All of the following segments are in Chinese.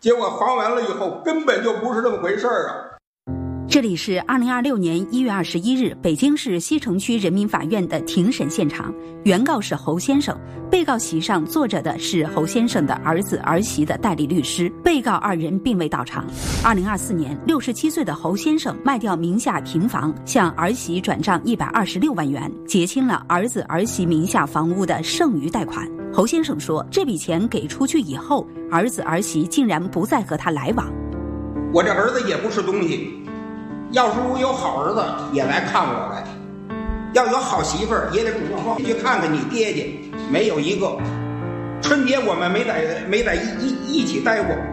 结果还完了以后根本就不是这么回事啊。 这里是2026年1月21日北京市西城区人民法院的庭审现场，原告是侯先生，被告席上坐着的是侯先生的儿子儿媳的代理律师，被告二人并未到场。2024年，67岁的侯先生卖掉名下平房，向儿媳转账126万元，结清了儿子儿媳名下房屋的剩余贷款。侯先生说，这笔钱给出去以后，儿子儿媳竟然不再和他来往。 我这儿子也不是东西，要是有好儿子也来看我来，要有好媳妇儿也得主动说去看看你爹爹，没有一个。春节我们没在一起待过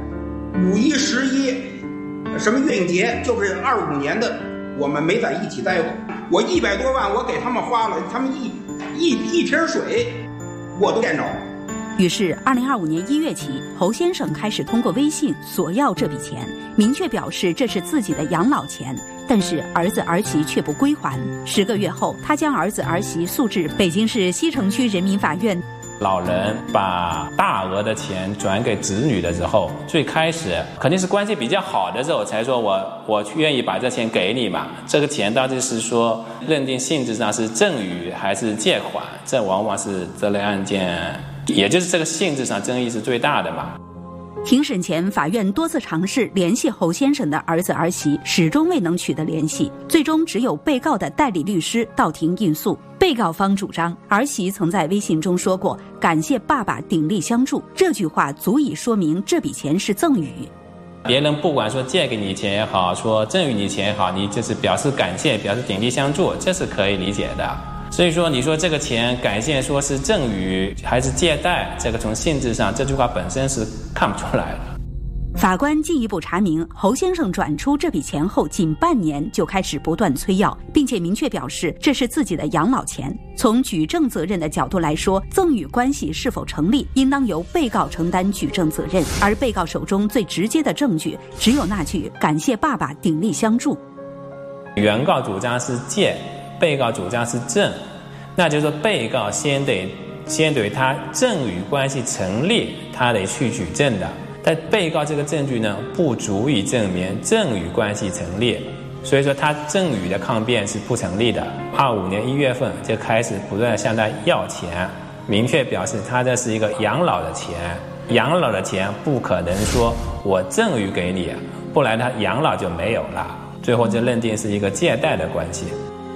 ，5·1、11，什么月节就是25年的，我们没在一起待过。我100多万我给他们花了，他们一瓶水我都见着。 于是2025年1月起，侯先生开始通过微信索要这笔钱，明确表示这是自己的养老钱，但是儿子儿媳却不归还。10个月后，他将儿子儿媳诉至北京市西城区人民法院。 老人把大额的钱转给子女的时候，最开始肯定是关系比较好的时候才说我愿意把这钱给你嘛。这个钱到底是说认定性质上是赠与还是借款，这往往是这类案件，也就是这个性质上争议是最大的嘛。 庭审前，法院多次尝试联系侯先生的儿子儿媳，始终未能取得联系，最终只有被告的代理律师到庭应诉。被告方主张，儿媳曾在微信中说过感谢爸爸鼎力相助，这句话足以说明这笔钱是赠与。 别人不管说借给你钱也好，说赠与你钱也好，你就是表示感谢，表示鼎力相助，这是可以理解的。所以说你说这个钱感谢说是赠与还是借贷，这个从性质上这句话本身是看不出来的。 法官进一步查明，侯先生转出这笔钱后仅半年就开始不断催要，并且明确表示这是自己的养老钱。从举证责任的角度来说，赠与关系是否成立，应当由被告承担举证责任，而被告手中最直接的证据只有那句感谢爸爸鼎力相助。 原告主张是借，被告主张是赠，那就是说被告先得他赠与关系成立，他得去举证的。但被告这个证据呢，不足以证明赠与关系成立，所以说他赠与的抗辩是不成立的。25年1月份就开始不断向他要钱，明确表示他这是一个养老的钱，养老的钱不可能说我赠与给你，不然他养老就没有了，最后就认定是一个借贷的关系。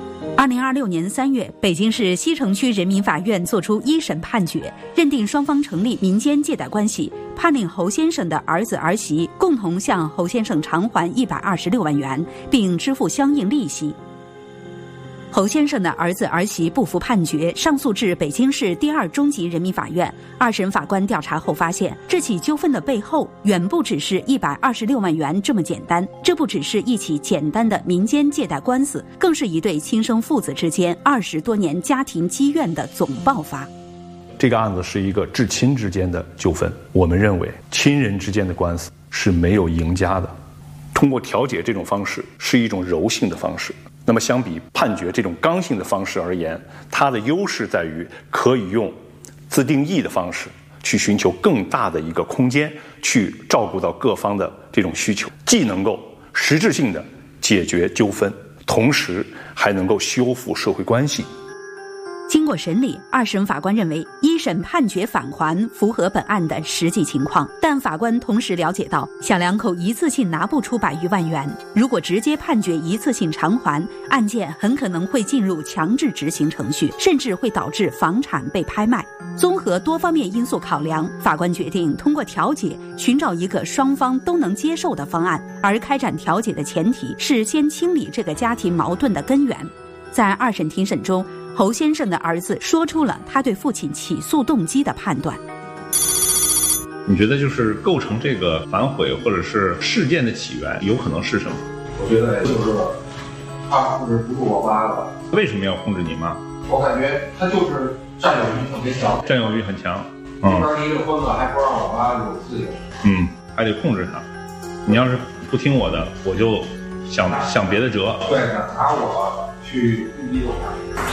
2026年3月，北京市西城区人民法院作出一审判决，认定双方成立民间借贷关系，判令侯先生的儿子儿媳共同向侯先生偿还126万元，并支付相应利息。侯先生的儿子儿媳不服判决，上诉至北京市第2中级人民法院。2审法官调查后发现，这起纠纷的背后远不只是126万元这么简单，这不只是一起简单的民间借贷官司，更是一对亲生父子之间20多年家庭积怨的总爆发。 这个案子是一个至亲之间的纠纷，我们认为亲人之间的官司是没有赢家的。通过调解这种方式是一种柔性的方式，那么相比判决这种刚性的方式而言，它的优势在于可以用自定义的方式去寻求更大的一个空间，去照顾到各方的这种需求，既能够实质性的解决纠纷，同时还能够修复社会关系。 经过审理，2审法官认为1审判决返还符合本案的实际情况，但法官同时了解到小两口一次性拿不出100余万元，如果直接判决一次性偿还，案件很可能会进入强制执行程序，甚至会导致房产被拍卖。综合多方面因素考量，法官决定通过调解寻找一个双方都能接受的方案，而开展调解的前提是先清理这个家庭矛盾的根源。在2审庭审中，侯先生的儿子说出了他对父亲起诉动机的判断。 你觉得就是构成这个反悔或者是事件的起源有可能是什么？ 我觉得就是他控制不住我妈了。 为什么要控制你妈？ 我感觉他就是占有欲特别强。 占有欲很强。 这边离了婚了，还不让我妈有自由。 还得控制他。你要是不听我的，我就想别的辙。 对的，拿我去攻击我妈。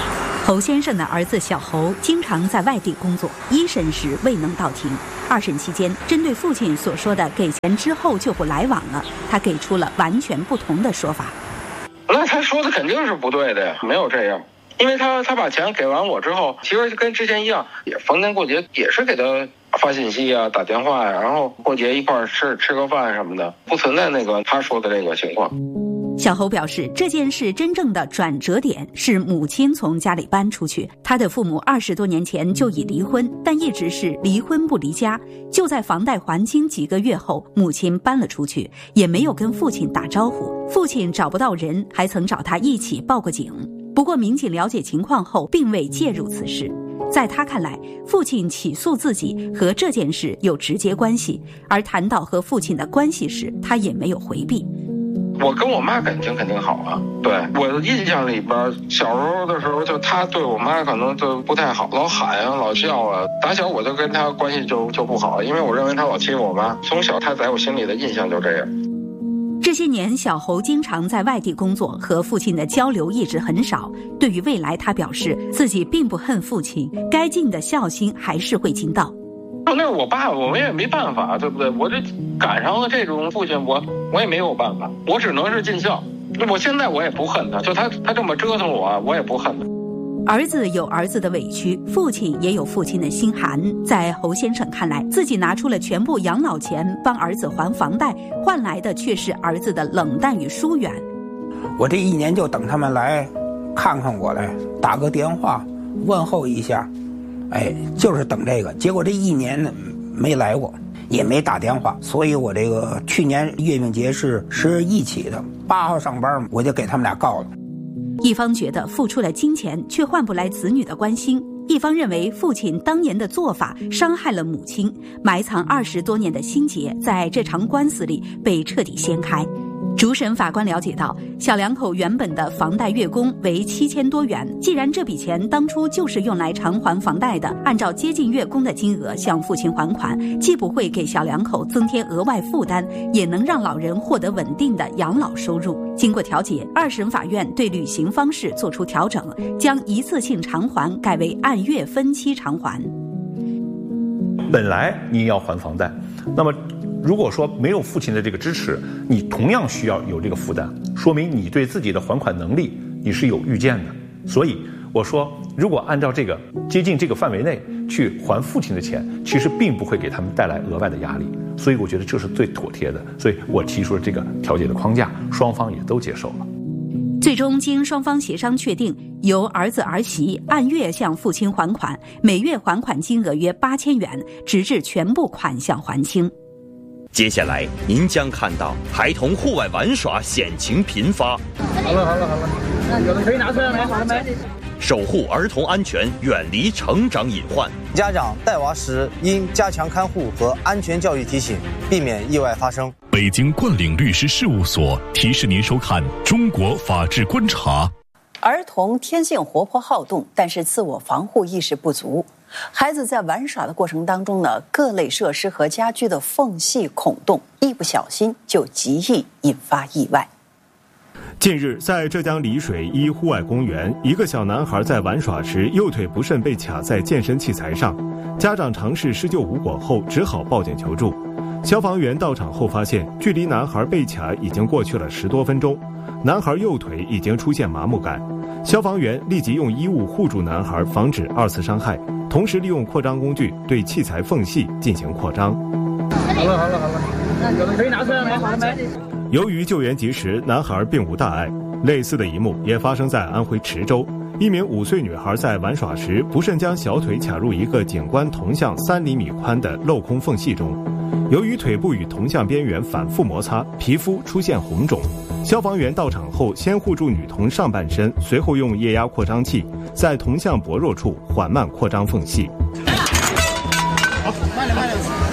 侯先生的儿子小侯经常在外地工作，一审时未能到庭。二审期间，针对父亲所说的给钱之后就不来往了，他给出了完全不同的说法。 那他说的肯定是不对的呀，没有这样。因为他把钱给完我之后，其实跟之前一样，也逢年过节也是给他发信息啊、打电话呀，然后过节一块儿吃个饭什么的，不存在那个他说的这个情况。 小侯表示，这件事真正的转折点是母亲从家里搬出去。他的父母20多年前就已离婚，但一直是离婚不离家。就在房贷还清几个月后，母亲搬了出去，也没有跟父亲打招呼。父亲找不到人，还曾找他一起报过警。不过民警了解情况后，并未介入此事。在他看来，父亲起诉自己和这件事有直接关系，而谈到和父亲的关系时，他也没有回避。 我跟我妈感情肯定好啊，对，我的印象里边，小时候的时候就他对我妈可能就不太好，老喊啊，老叫啊，打小我就跟他关系就不好，因为我认为他老欺负我妈，从小他在我心里的印象就这样。 这些年，小侯经常在外地工作，和父亲的交流一直很少。对于未来，他表示自己并不恨父亲，该尽的孝心还是会尽到。 那是我爸，我们也没办法，对不对？我这赶上了这种父亲，我也没有办法，我只能是尽孝。我现在我也不恨他，就他这么折腾我也不恨他。 儿子有儿子的委屈，父亲也有父亲的心寒。在侯先生看来，自己拿出了全部养老钱帮儿子还房贷，换来的却是儿子的冷淡与疏远。 我这1年就等他们来看看我来，打个电话问候一下，就是等这个。结果这1年没来过，也没打电话，所以我这个去年月饼节是一起的，8号上班我就给他们俩告了。 一方觉得付出了金钱却换不来子女的关心，一方认为父亲当年的做法伤害了母亲，埋藏20多年的心结在这场官司里被彻底掀开。主审法官了解到，小两口原本的房贷月供为7000多元，既然这笔钱当初就是用来偿还房贷的，按照接近月供的金额向父亲还款，既不会给小两口增添额外负担，也能让老人获得稳定的养老收入。经过调解，二审法院对履行方式作出调整，将一次性偿还改为按月分期偿还。 本来你要还房贷，那么如果说没有父亲的这个支持，你同样需要有这个负担，说明你对自己的还款能力你是有预见的。所以我说，如果按照这个接近这个范围内去还父亲的钱，其实并不会给他们带来额外的压力。所以我觉得这是最妥帖的，所以我提出了这个调解的框架，双方也都接受了。 最终经双方协商确定，由儿子儿媳按月向父亲还款，每月还款金额约8000元，直至全部款项还清。 接下来您将看到孩童户外玩耍险情频发。 好了，可以拿出来没？好了没？ 守护儿童安全，远离成长隐患。 家长带娃时应加强看护和安全教育提醒，避免意外发生。 北京冠岭律师事务所提示您收看《中国法治观察》。 儿童天性活泼好动，但是自我防护意识不足。孩子在玩耍的过程当中呢，各类设施和家居的缝隙孔洞，一不小心就极易引发意外。 近日，在浙江丽水一户外公园，一个小男孩在玩耍时右腿不慎被卡在健身器材上，家长尝试施救无果后，只好报警求助。消防员到场后发现，距离男孩被卡已经过去了10多分钟，男孩右腿已经出现麻木感。消防员立即用衣物护住男孩，防止2次伤害，同时利用扩张工具对器材缝隙进行扩张。 好了，可以拿出来没？好了没？ 由于救援及时，男孩并无大碍。类似的一幕也发生在安徽池州，一名5岁女孩在玩耍时不慎将小腿卡入一个景观铜像3厘米宽的镂空缝隙中，由于腿部与铜像边缘反复摩擦，皮肤出现红肿。消防员到场后，先护住女童上半身，随后用液压扩张器在铜像薄弱处缓慢扩张缝隙。 好，慢点。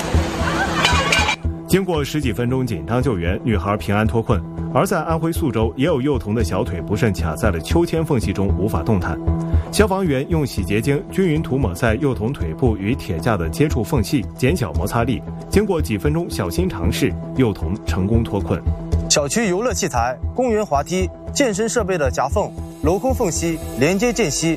经过10几分钟紧张救援，女孩平安脱困。而在安徽宿州，也有幼童的小腿不慎卡在了秋千缝隙中，无法动弹。消防员用洗洁精均匀涂抹在幼童腿部与铁架的接触缝隙，减小摩擦力。经过几分钟小心尝试，幼童成功脱困。 小区游乐器材、公园滑梯、健身设备的夹缝、镂空缝隙、连接间隙，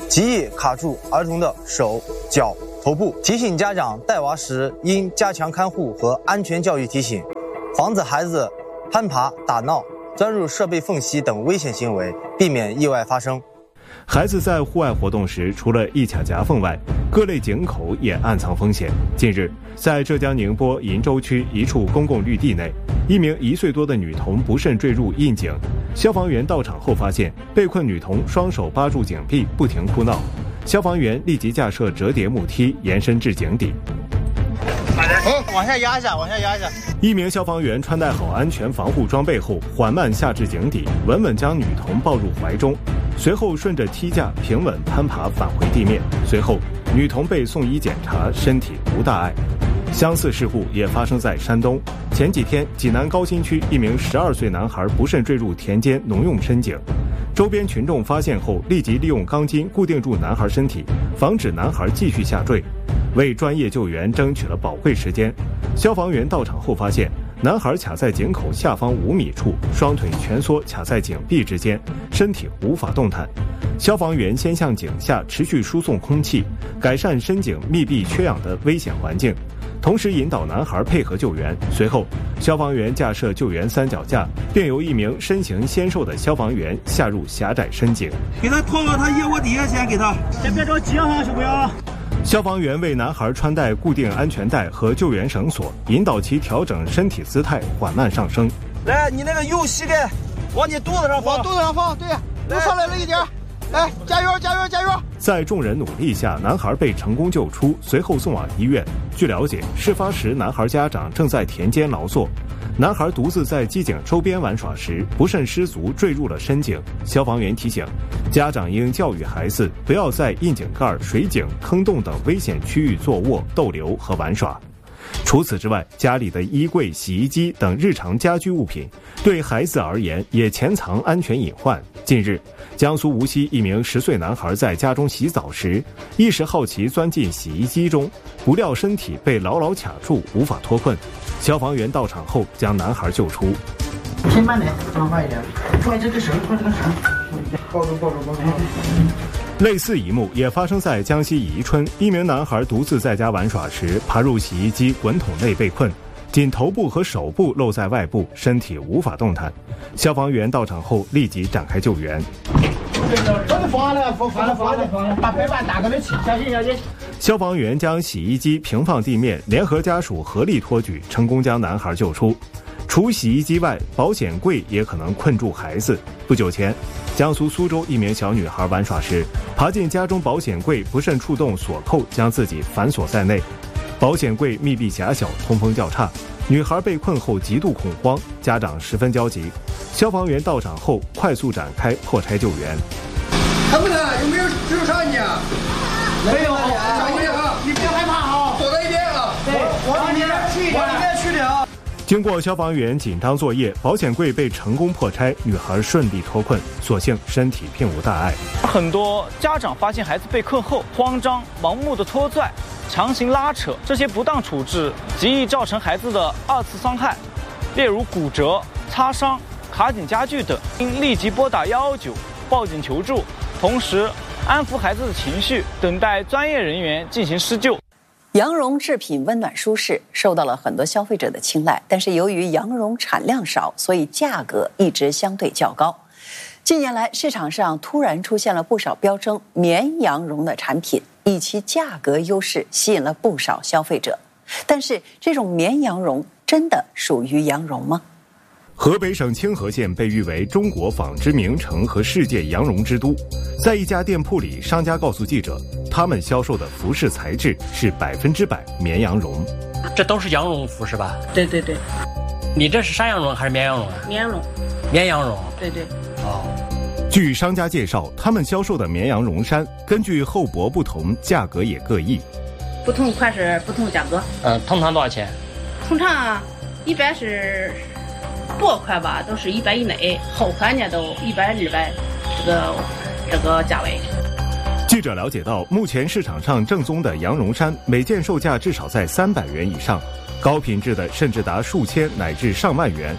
极易卡住儿童的手、脚、头部。提醒家长带娃时应加强看护和安全教育提醒，防止孩子攀爬、打闹、钻入设备缝隙等危险行为，避免意外发生。 孩子在户外活动时，除了易卡夹缝外，各类井口也暗藏风险。近日，在浙江宁波鄞州区一处公共绿地内，一名1岁多的女童不慎坠入窨井，消防员到场后发现被困女童双手扒住井壁，不停哭闹，消防员立即架设折叠木梯延伸至井底。 往下压一下，往下压一下。 一名消防员穿戴好安全防护装备后，缓慢下至井底，稳稳将女童抱入怀中，随后顺着梯架平稳攀爬返回地面。随后，女童被送医检查，身体无大碍。相似事故也发生在山东。前几天，济南高新区一名12岁男孩不慎坠入田间农用深井，周边群众发现后，立即利用钢筋固定住男孩身体，防止男孩继续下坠。为专业救援争取了宝贵时间，消防员到场后发现，男孩卡在井口下方5米处，双腿蜷缩卡在井壁之间，身体无法动弹。消防员先向井下持续输送空气，改善深井密闭缺氧的危险环境，同时引导男孩配合救援。随后，消防员架设救援3脚架，并由一名身形纤瘦的消防员下入狭窄深井。 给他拖到他腋窝底下先，给他。先别着急啊，小朋友。 消防员为男孩穿戴固定安全带和救援绳索，引导其调整身体姿态，缓慢上升。 来，你那个右膝盖往你肚子上放， 往肚子上放，对，又上来了一点。来，加油，加油，加油！ 在众人努力下，男孩被成功救出，随后送往医院。据了解，事发时男孩家长正在田间劳作，男孩独自在机井周边玩耍时，不慎失足坠入了深井。消防员提醒，家长应教育孩子不要在窨井盖、水井、坑洞等危险区域坐卧、逗留和玩耍。除此之外，家里的衣柜、洗衣机等日常家居物品，对孩子而言也潜藏安全隐患。近日，江苏无锡一名10岁男孩在家中洗澡时，一时好奇钻进洗衣机中，不料身体被牢牢卡住，无法脱困。消防员到场后将男孩救出。 先慢点，慢快一点，拽这个绳，拽这个绳，抱住，抱住，抱住。 类似一幕也发生在江西宜春，一名男孩独自在家玩耍时，爬入洗衣机滚筒内被困，仅头部和手部露在外部，身体无法动弹。消防员到场后立即展开救援。 放了，把白板打开来起，小心小心。 消防员将洗衣机平放地面，联合家属合力托举，成功将男孩救出。除洗衣机外，保险柜也可能困住孩子。不久前，江苏苏州一名小女孩玩耍时，爬进家中保险柜，不慎触动锁扣，将自己反锁在内。保险柜密闭狭小，通风较差，女孩被困后极度恐慌，家长十分焦急。消防员到场后，快速展开破拆救援。 疼不疼？有没有只有伤你啊？没有，小心啊！你别害怕啊，躲在一边啊。对，往里面去一点，往里面去点啊。 经过消防员紧张作业，保险柜被成功破拆，女孩顺利脱困，所幸身体并无大碍。 很多家长发现孩子被困后，慌张、盲目的拖拽、强行拉扯，这些不当处置极易造成孩子的2次伤害，例如骨折、擦伤、卡紧家具等，应立即拨打119报警求助，同时安抚孩子的情绪，等待专业人员进行施救。 羊绒制品温暖舒适，受到了很多消费者的青睐，但是由于羊绒产量少，所以价格一直相对较高。近年来，市场上突然出现了不少标称绵羊绒的产品，以其价格优势吸引了不少消费者。但是，这种绵羊绒真的属于羊绒吗？ 河北省清河县被誉为中国纺织名城和世界羊绒之都。在一家店铺里，商家告诉记者，他们销售的服饰材质是100%绵羊绒。 这都是羊绒服是吧？ 对对对。 你这是山羊绒还是绵羊绒啊？ 绵羊绒。 绵羊绒。 对对。 哦。 据商家介绍，他们销售的绵羊绒衫根据厚薄不同，价格也各异。 不同款式不同价格。 通常多少钱？ 通常一般是薄款吧，都是100以内，厚款呢都100、200，这个价位。 记者了解到，目前市场上正宗的羊绒衫每件售价至少在300元以上，高品质的甚至达数千乃至上万元。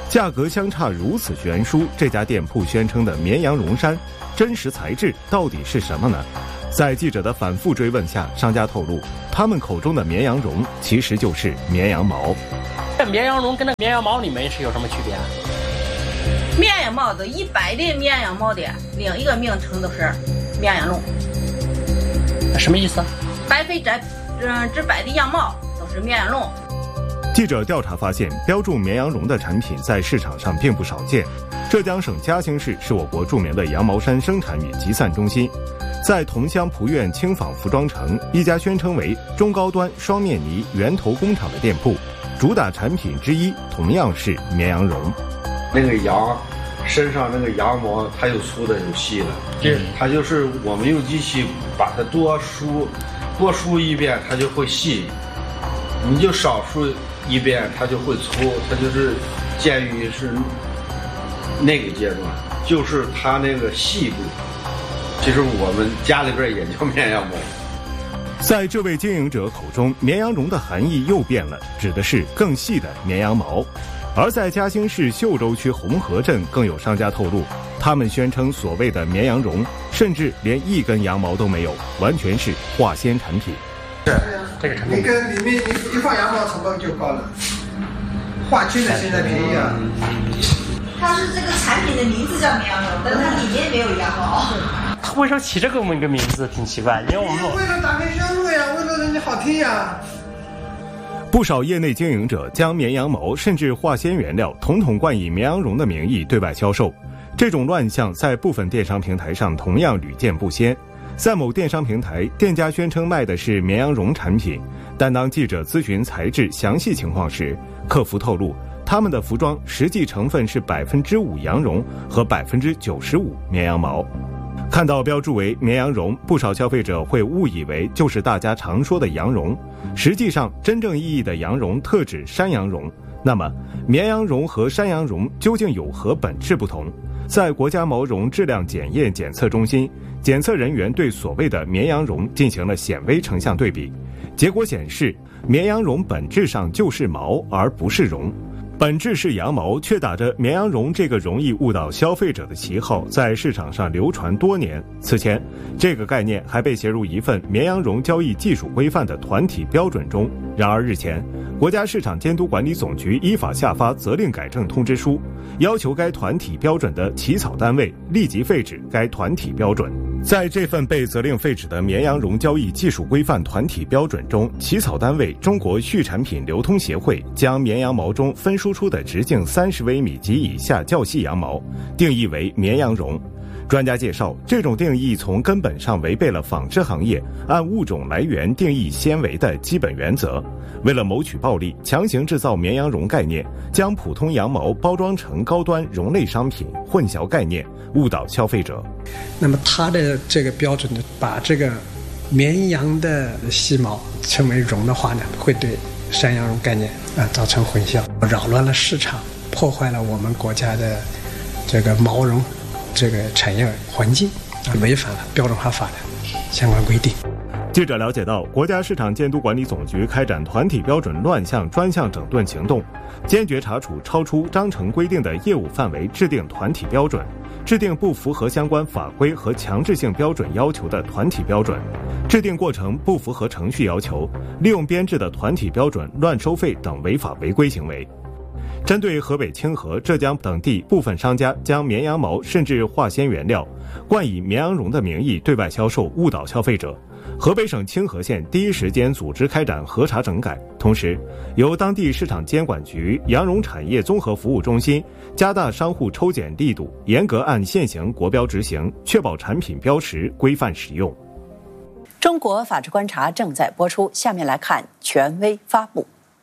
价格相差如此悬殊，这家店铺宣称的绵羊绒衫真实材质到底是什么呢？在记者的反复追问下，商家透露，他们口中的绵羊绒其实就是绵羊毛。 这绵羊绒跟那绵羊毛里面是有什么区别啊？ 绵羊毛的一般的绵羊毛的另一个名称都是绵羊绒。 什么意思 ？100%的羊毛都是绵羊绒。 记者调查发现，标注绵羊绒的产品在市场上并不少见。浙江省嘉兴市是我国著名的羊毛衫生产与集散中心。在桐乡蒲苑轻纺服装城，一家宣称为中高端双面呢源头工厂的店铺，主打产品之一同样是绵羊绒。 那个羊身上那个羊毛，它有粗的有细的，它就是我们用机器把它多梳一遍，它就会细；你就少梳一遍，它就会粗。它就是介于是那个阶段，就是它那个细度。其实我们家里边也叫绵羊毛。 在这位经营者口中，绵羊绒的含义又变了，指的是更细的绵羊毛。而在嘉兴市秀洲区红河镇，更有商家透露，他们宣称所谓的绵羊绒，甚至连一根羊毛都没有，完全是化纤产品。 是这个产品，你跟里面一放羊毛成本就高了，化纤的现在便宜啊。 它是这个产品的名字叫绵羊绒，但它里面没有羊毛。 他为什么起这个一个名字挺奇怪，因为我们为了打开销路呀，为了人家好听呀。 不少业内经营者将绵羊毛甚至化纤原料统统冠以绵羊绒的名义对外销售，这种乱象在部分电商平台上同样屡见不鲜。在某电商平台，店家宣称卖的是绵羊绒产品，但当记者咨询材质详细情况时，客服透露他们的服装实际成分是5%羊绒和95%绵羊毛。看到标注为绵羊绒，不少消费者会误以为就是大家常说的羊绒，实际上真正意义的羊绒特指山羊绒。那么绵羊绒和山羊绒究竟有何本质不同？在国家毛绒质量检验检测中心，检测人员对所谓的绵羊绒进行了显微成像对比，结果显示绵羊绒本质上就是毛而不是绒，本质是羊毛，却打着绵羊绒这个容易误导消费者的旗号，在市场上流传多年。此前，这个概念还被写入一份绵羊绒交易技术规范的团体标准中。然而日前，国家市场监督管理总局依法下发责令改正通知书，要求该团体标准的起草单位立即废止该团体标准。在这份被责令废止的绵羊绒交易技术规范团体标准中，起草单位中国畜产品流通协会将绵羊毛中分输出的直径30微米及以下较细羊毛定义为绵羊绒。专家介绍，这种定义从根本上违背了纺织行业按物种来源定义纤维的基本原则。为了谋取暴利，强行制造绵羊绒概念，将普通羊毛包装成高端绒类商品，混淆概念，误导消费者。 那么它的这个标准呢，把这个绵羊的细毛称为绒的话呢，会对山羊绒概念造成混淆，扰乱了市场，破坏了我们国家的这个毛绒这个产业环境，违反了标准化法的相关规定。 记者了解到，国家市场监督管理总局开展团体标准乱象专项整顿行动，坚决查处超出章程规定的业务范围制定团体标准，制定不符合相关法规和强制性标准要求的团体标准，制定过程不符合程序要求，利用编制的团体标准乱收费等违法违规行为。针对河北清河、浙江等地部分商家将绵羊毛甚至化纤原料冠以绵羊绒的名义对外销售，误导消费者，河北省清河县第一时间组织开展核查整改，同时由当地市场监管局、羊绒产业综合服务中心加大商户抽检力度，严格按现行国标执行，确保产品标识规范使用。 中国法治观察正在播出，下面来看权威发布。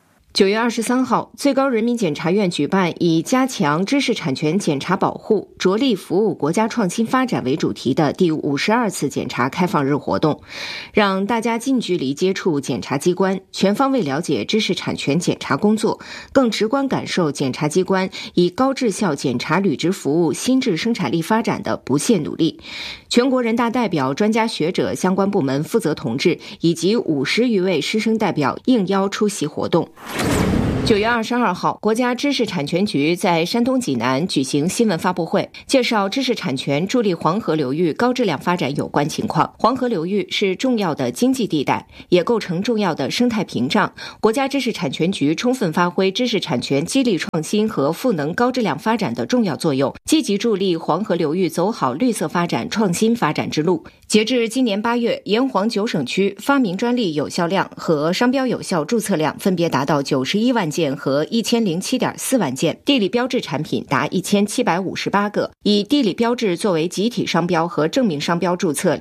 9月23号，最高人民检察院举办以加强知识产权检察保护，着力服务国家创新发展为主题的第52次检察开放日活动，让大家近距离接触检察机关，全方位了解知识产权检察工作，更直观感受检察机关以高质效检察履职服务新质生产力发展的不懈努力。全国人大代表、专家学者、相关部门负责同志以及50余位师生代表应邀出席活动。 9月22号，国家知识产权局在山东济南举行新闻发布会，介绍知识产权助力黄河流域高质量发展有关情况。黄河流域是重要的经济地带，也构成重要的生态屏障。国家知识产权局充分发挥知识产权激励创新和赋能高质量发展的重要作用，积极助力黄河流域走好绿色发展、创新发展之路。截至今年8月，沿黄9省区发明专利有效量和商标有效注册量分别达到91万件和1007.4万件，地理标志产品达1758个，以地理标志作为集体商标和证明商标注册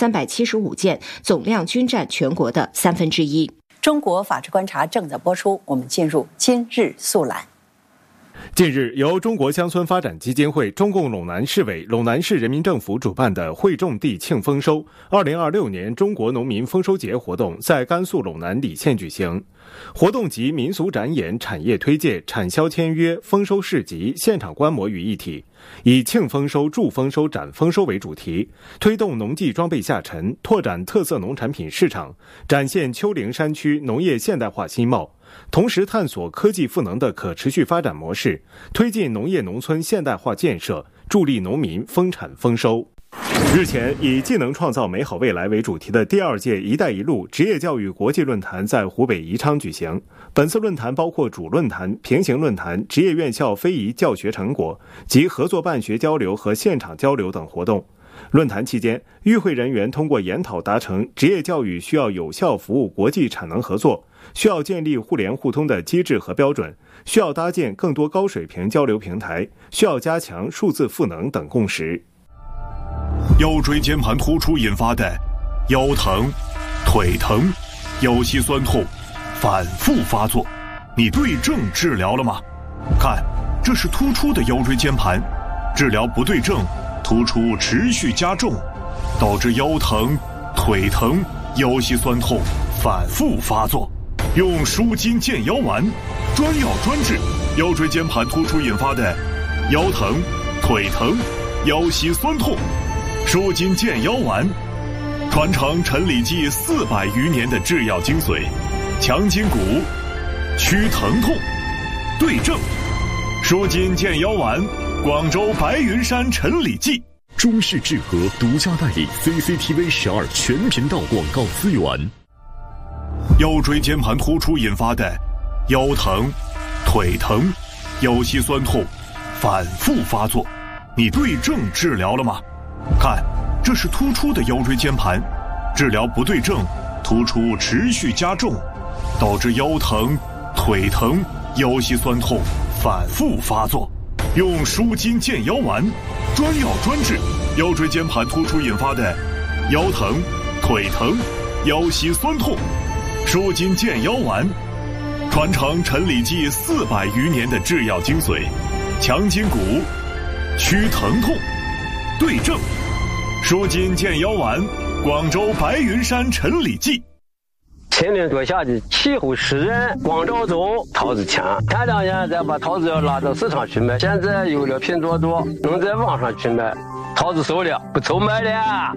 2375件，总量均占全国的1/3。 中国法治观察正在播出，我们进入今日速览。 近日，由中国乡村发展基金会、中共陇南市委、陇南市人民政府主办的惠种地庆丰收2026年中国农民丰收节活动在甘肃陇南礼县举行。活动集民俗展演、产业推介、产销签约、丰收市集、现场观摩于一体，以庆丰收、助丰收、展丰收为主题，推动农技装备下沉，拓展特色农产品市场，展现丘陵山区农业现代化新貌，同时探索科技赋能的可持续发展模式，推进农业农村现代化建设，助力农民丰产丰收。日前，以技能创造美好未来为主题的第2届“一带一路”职业教育国际论坛在湖北宜昌举行。本次论坛包括主论坛、平行论坛、职业院校非遗教学成果及合作办学交流和现场交流等活动。论坛期间，与会人员通过研讨达成，职业教育需要有效服务国际产能合作，需要建立互联互通的机制和标准，需要搭建更多高水平交流平台，需要加强数字赋能等共识。 腰椎间盘突出引发的腰疼、腿疼、腰膝酸痛反复发作，你对症治疗了吗？看，这是突出的腰椎间盘，治疗不对症，突出持续加重，导致腰疼、腿疼、腰膝酸痛反复发作。用舒筋健腰丸，专药专治腰椎间盘突出引发的腰疼、腿疼、腰膝酸痛。舒筋健腰丸，传承陈李济400余年的制药精髓，强筋骨，祛疼痛，对症。舒筋健腰丸，广州白云山陈李济。 中视智和独家代理 CCTV 12全频道广告资源。 腰椎间盘突出引发的腰疼、腿疼、腰膝酸痛反复发作，你对症治疗了吗？看，这是突出的腰椎间盘，治疗不对症，突出持续加重，导致腰疼、腿疼、腰膝酸痛反复发作。用舒筋健腰丸，专药专治腰椎间盘突出引发的腰疼、腿疼、腰膝酸痛。舒筋健腰丸，传承陈李济400余年的制药精髓，强筋骨，祛疼痛，对症。舒筋健腰丸，广州白云山陈李济。 前年多下的气候湿润，光照中桃子强。前2年再把桃子要拉到市场去卖，现在有了拼多多，能在网上去卖，桃子熟了，不愁卖了。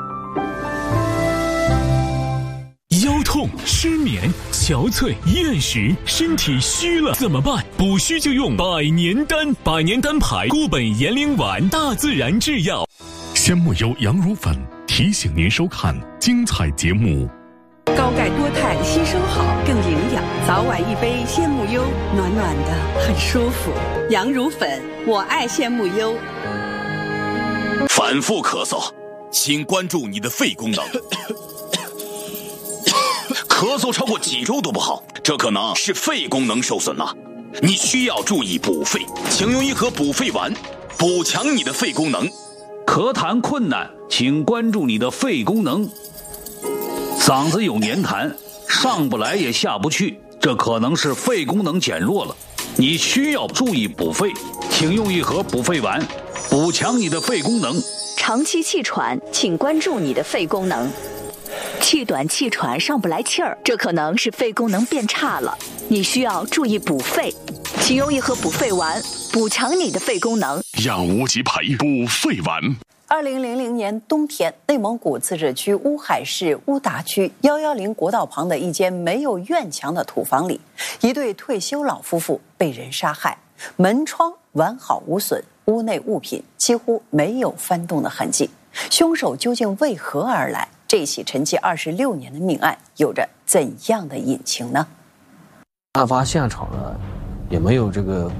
腰痛、失眠、憔悴、厌食，身体虚了怎么办？补虚就用百年丹，百年丹牌固本延龄丸，大自然制药。 鲜木优羊乳粉提醒您收看精彩节目。 高钙多肽吸收好，更营养。早晚一杯鲜木优，暖暖的，很舒服。羊乳粉，我爱鲜木优。 反复咳嗽，请关注你的肺功能。咳嗽超过几周都不好，这可能是肺功能受损了。你需要注意补肺，请用一盒补肺丸，补强你的肺功能。 咳痰困难，请关注你的肺功能。嗓子有黏痰，上不来也下不去，这可能是肺功能减弱了。你需要注意补肺，请用一盒补肺丸，补强你的肺功能。 长期气喘，请关注你的肺功能。气短气喘上不来气儿，这可能是肺功能变差了，你需要注意补肺，请用一盒补肺丸，补强你的肺功能。 养无极培补肺丸。 2000年冬天，内蒙古自治区乌海市乌达区110国道旁的一间没有院墙的土房里，一对退休老夫妇被人杀害，门窗完好无损，屋内物品几乎没有翻动的痕迹。凶手究竟为何而来？这起沉寂26年的命案有着怎样的隐情呢？ 案发现场呢，也没有这个